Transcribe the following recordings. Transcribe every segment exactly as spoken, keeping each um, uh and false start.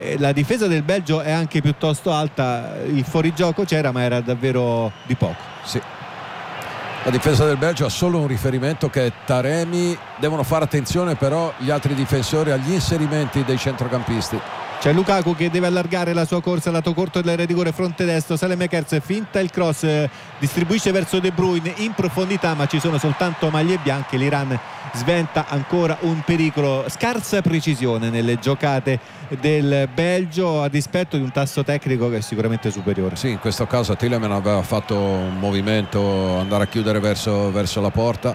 La difesa del Belgio è anche piuttosto alta, il fuorigioco c'era ma era davvero di poco. Sì. La difesa del Belgio ha solo un riferimento che è Taremi. Devono fare attenzione però gli altri difensori agli inserimenti dei centrocampisti. C'è Lukaku che deve allargare la sua corsa lato corto dell'area di rigore fronte destro. Saelemaekers finta il cross, distribuisce verso De Bruyne in profondità, ma ci sono soltanto maglie bianche. L'Iran sventa ancora un pericolo. Scarsa precisione nelle giocate del Belgio a dispetto di un tasso tecnico che è sicuramente superiore. Sì, in questo caso Tielemans aveva fatto un movimento, andare a chiudere verso, verso la porta,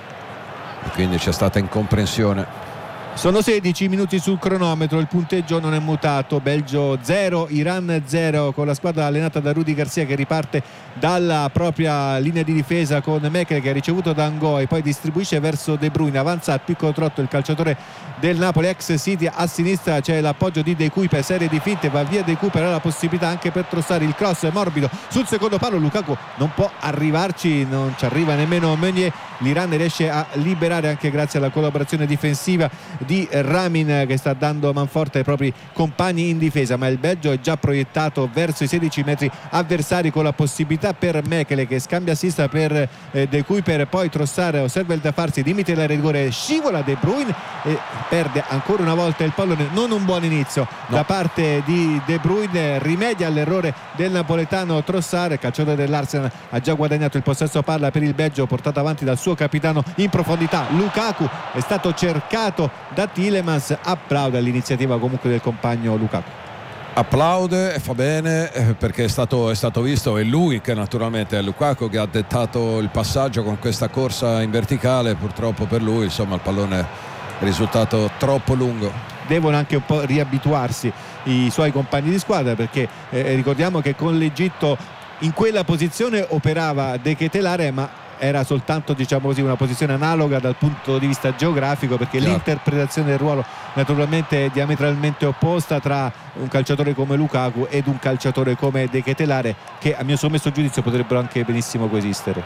e quindi c'è stata incomprensione. Sono sedici minuti sul cronometro, il punteggio non è mutato. Belgio zero, Iran zero, con la squadra allenata da Rudi Garcia che riparte dalla propria linea di difesa con Mekele che ha ricevuto da Ngoe, poi distribuisce verso De Bruyne, avanza al piccolo trotto il calciatore del Napoli ex City. A sinistra c'è l'appoggio di De Cuyper, serie di finte, va via De Cuyper, ha la possibilità anche per Trossard, il cross è morbido sul secondo palo. Lukaku non può arrivarci, non ci arriva nemmeno Meunier. L'Iran riesce a liberare anche grazie alla collaborazione difensiva di Ramin che sta dando manforte ai propri compagni in difesa, ma il Belgio è già proiettato verso i sedici metri avversari con la possibilità per Mekele che scambia assista per eh, De Cuyper, poi Trossard osserva il da farsi, limite la rigore, scivola De Bruyne e perde ancora una volta il pallone. Non un buon inizio no. da parte di De Bruyne, rimedia all'errore del napoletano Trossard. Il calciatore dell'Arsenal ha già guadagnato il possesso palla per il Belgio, portato avanti dal suo capitano in profondità. Lukaku è stato cercato da Tielemans, applaude all'iniziativa comunque del compagno Lukaku. Applaude e fa bene perché è stato, è stato visto, è lui che naturalmente è Lukaku che ha dettato il passaggio con questa corsa in verticale. Purtroppo per lui insomma il pallone è risultato troppo lungo. Devono anche un po' riabituarsi i suoi compagni di squadra perché eh, ricordiamo che con l'Egitto in quella posizione operava De Ketelaere, ma era soltanto diciamo così una posizione analoga dal punto di vista geografico, perché Chiaro. l'interpretazione del ruolo naturalmente è diametralmente opposta tra un calciatore come Lukaku ed un calciatore come De Ketelaere, che a mio sommesso giudizio potrebbero anche benissimo coesistere.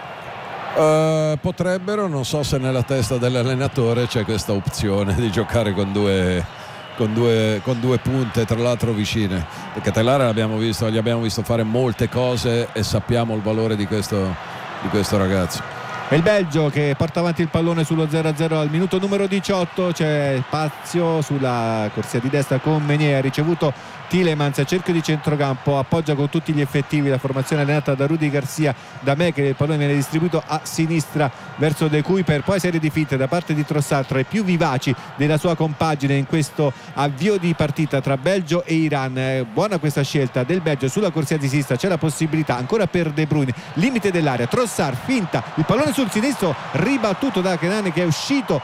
Uh, potrebbero, non so se nella testa dell'allenatore c'è questa opzione di giocare con due Con due, con due punte tra l'altro vicine. De Ketelaere l'abbiamo visto, gli abbiamo visto fare molte cose e sappiamo il valore di questo, di questo ragazzo. È il Belgio che porta avanti il pallone sullo zero a zero al minuto numero diciotto. C'è spazio sulla corsia di destra con Meunier, ha ricevuto Tielemans, cerchio di centrocampo, appoggia con tutti gli effettivi la formazione allenata da Rudi Garcia, da Mekele, il pallone viene distribuito a sinistra verso De Cuyper, poi serie di finte da parte di Trossard, tra i più vivaci della sua compagine in questo avvio di partita tra Belgio e Iran. Eh, buona questa scelta del Belgio sulla corsia di sinistra, c'è la possibilità ancora per De Bruyne, limite dell'area, Trossard finta, il pallone sul sinistro ribattuto da Kenane che è uscito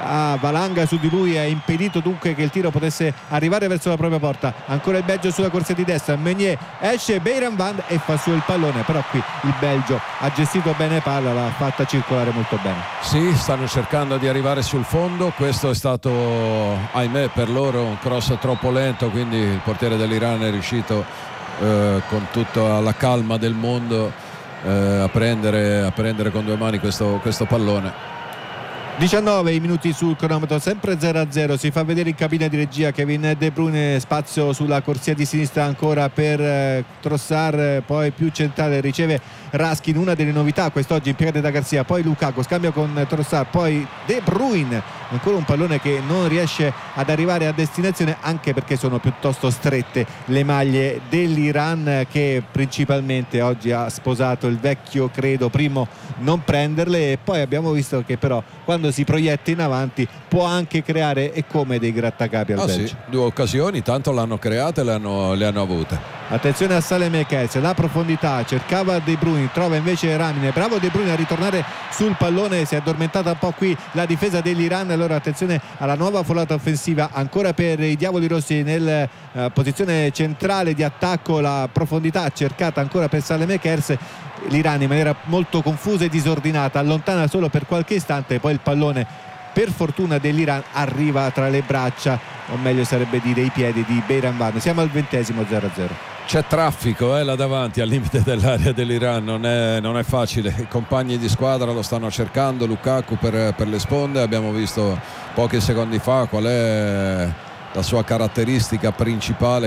a valanga su di lui, ha impedito dunque che il tiro potesse arrivare verso la propria porta. Ancora il Belgio sulla corsia di destra, Meunier esce, Beiranvand e fa su il pallone, però qui il Belgio ha gestito bene palla, l'ha fatta circolare molto bene. Sì, stanno cercando di arrivare sul fondo, questo è stato ahimè per loro un cross troppo lento, quindi il portiere dell'Iran è riuscito eh, con tutta la calma del mondo eh, a prendere, a prendere con due mani questo, questo pallone. diciannove minuti sul cronometro, sempre zero a zero. Si fa vedere in cabina di regia Kevin De Bruyne, spazio sulla corsia di sinistra ancora per eh, Trossard, poi più centrale riceve Raskin, una delle novità quest'oggi impiegate da Garcia, poi Lukaku scambia con Trossard, poi De Bruyne, ancora un pallone che non riesce ad arrivare a destinazione, anche perché sono piuttosto strette le maglie dell'Iran, che principalmente oggi ha sposato il vecchio credo primo non prenderle, e poi abbiamo visto che però quando si proietta in avanti può anche creare e come dei grattacapi al ah, Belgio. Sì, due occasioni tanto l'hanno create e le hanno, le hanno avute. Attenzione a Saelemaekers, la profondità, cercava De Bruyne, trova invece Ramin, bravo De Bruyne a ritornare sul pallone, si è addormentata un po' qui la difesa dell'Iran. Allora attenzione alla nuova folata offensiva ancora per i Diavoli Rossi nella uh, posizione centrale di attacco, la profondità cercata ancora per Saelemaekers. L'Iran in maniera molto confusa e disordinata allontana solo per qualche istante, poi il pallone per fortuna dell'Iran arriva tra le braccia, o meglio sarebbe dire i piedi di Beiranvand. Siamo al ventesimo, zero a zero. C'è traffico eh, là davanti al limite dell'area dell'Iran, non è, non è facile, i compagni di squadra lo stanno cercando, Lukaku per, per le sponde, abbiamo visto pochi secondi fa qual è la sua caratteristica principale